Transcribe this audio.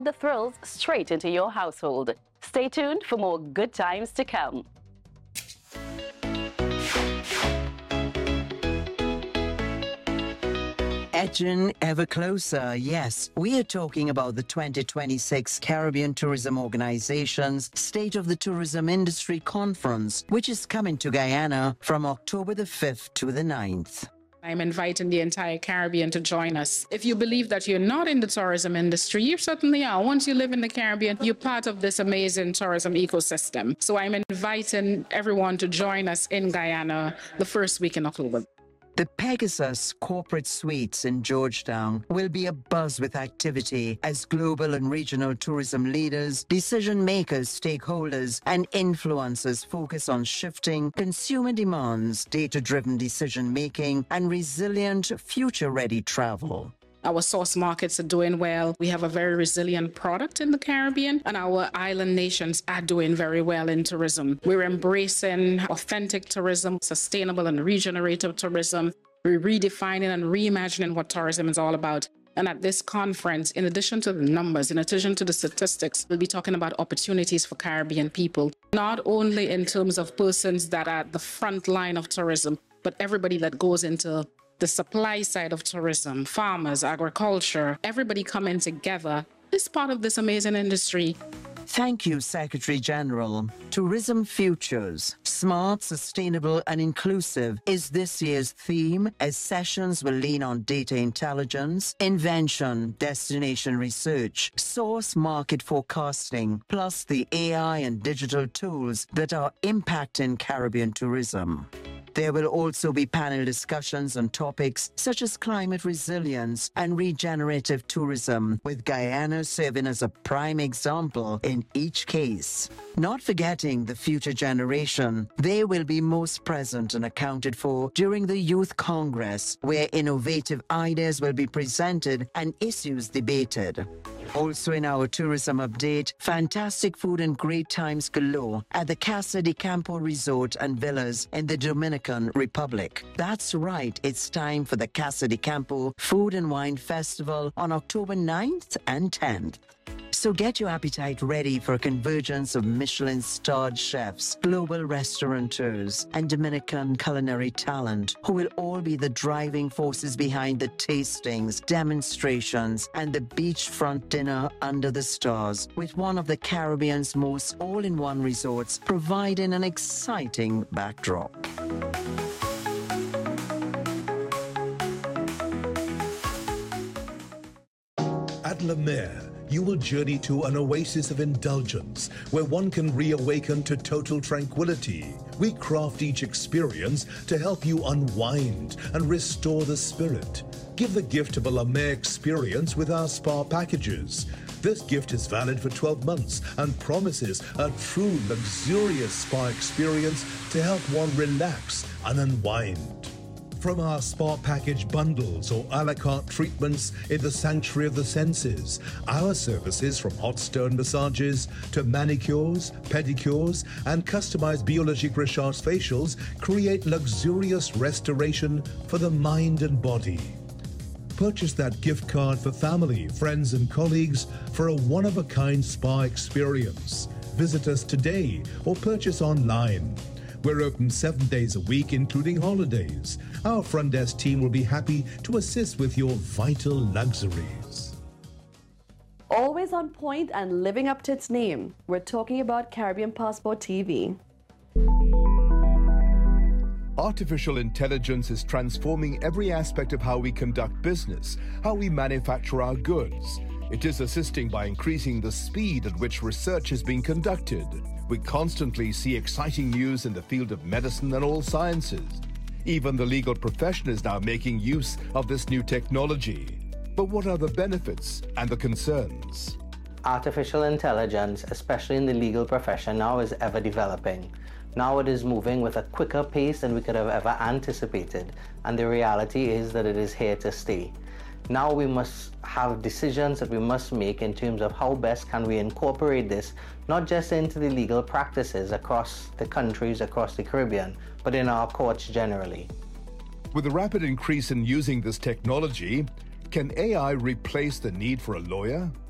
the thrills straight into your household. Stay tuned for more good times to come. Edging ever closer, yes. We are talking about the 2026 Caribbean Tourism Organization's State of the Tourism Industry Conference, which is coming to Guyana from October the 5th to the 9th. I'm inviting the entire Caribbean to join us. If you believe that you're not in the tourism industry, you certainly are. Once you live in the Caribbean, you're part of this amazing tourism ecosystem. So I'm inviting everyone to join us in Guyana the first week in October. The Pegasus Corporate Suites in Georgetown will be abuzz with activity as global and regional tourism leaders, decision makers, stakeholders, and influencers focus on shifting consumer demands, data-driven decision making, and resilient, future-ready travel. Our source markets are doing well. We have a very resilient product in the Caribbean, and our island nations are doing very well in tourism. We're embracing authentic tourism, sustainable and regenerative tourism. We're redefining and reimagining what tourism is all about. And at this conference, in addition to the numbers, in addition to the statistics, we'll be talking about opportunities for Caribbean people, not only in terms of persons that are at the front line of tourism, but everybody that goes into the supply side of tourism, farmers, agriculture, everybody coming together is part of this amazing industry. Thank you, Secretary General. Tourism Futures, smart, sustainable, and inclusive is this year's theme, as sessions will lean on data intelligence, invention, destination research, source market forecasting, plus the AI and digital tools that are impacting Caribbean tourism. There will also be panel discussions on topics such as climate resilience and regenerative tourism, with Guyana serving as a prime example in each case. Not forgetting the future generation, they will be most present and accounted for during the Youth Congress, where innovative ideas will be presented and issues debated. Also in our tourism update, fantastic food and great times galore at the Casa de Campo Resort and Villas in the Dominican Republic. That's right, it's time for the Casa de Campo Food and Wine Festival on October 9th and 10th. So get your appetite ready for a convergence of Michelin-starred chefs, global restaurateurs, and Dominican culinary talent, who will all be the driving forces behind the tastings, demonstrations, and the beachfront dinner under the stars, with one of the Caribbean's most all-in-one resorts providing an exciting backdrop. At La Mer, you will journey to an oasis of indulgence where one can reawaken to total tranquility. We craft each experience to help you unwind and restore the spirit. Give the gift of a La Mer experience with our spa packages. This gift is valid for 12 months and promises a true luxurious spa experience to help one relax and unwind. From our spa package bundles or a la carte treatments in the sanctuary of the senses, our services from hot stone massages to manicures, pedicures, and customized Biologique Richard's facials create luxurious restoration for the mind and body. Purchase that gift card for family, friends, and colleagues for a one-of-a-kind spa experience. Visit us today or purchase online. We're open 7 days a week, including holidays. Our front desk team will be happy to assist with your vital luxuries. Always on point and living up to its name. We're talking about Caribbean Passport TV. Artificial intelligence is transforming every aspect of how we conduct business, how we manufacture our goods. It is assisting by increasing the speed at which research is being conducted. We constantly see exciting news in the field of medicine and all sciences. Even the legal profession is now making use of this new technology. But what are the benefits and the concerns? Artificial intelligence, especially in the legal profession, now is ever developing. Now it is moving with a quicker pace than we could have ever anticipated, and the reality is that it is here to stay. Now we must have decisions that we must make in terms of how best can we incorporate this, not just into the legal practices across the countries, across the Caribbean, but in our courts generally. With the rapid increase in using this technology, can AI replace the need for a lawyer?